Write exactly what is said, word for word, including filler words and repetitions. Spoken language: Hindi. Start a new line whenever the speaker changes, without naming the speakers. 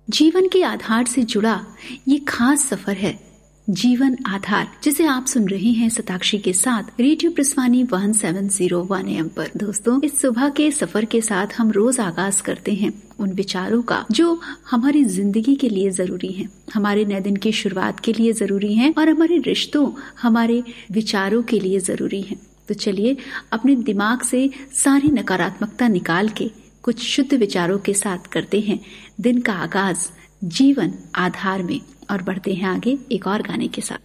जीवन के आधार से जुड़ा ये खास सफर है जीवन आधार, जिसे आप सुन रहे हैं सताक्षी के साथ radio प्रस्वानी one seven zero one M पर। दोस्तों, इस सुबह के सफर के साथ हम रोज आगाज करते हैं उन विचारों का जो हमारी जिंदगी के लिए जरूरी हैं, हमारे नए दिन की शुरुआत के लिए जरूरी हैं और हमारे रिश्तों, हमारे विचारों के लिए जरूरी हैं। तो चलिए अपने दिमाग से सारी नकारात्मकता निकाल के कुछ शुद्ध विचारों के साथ करते हैं दिन का आगाज जीवन आधार में, और बढ़ते हैं आगे एक और गाने के साथ।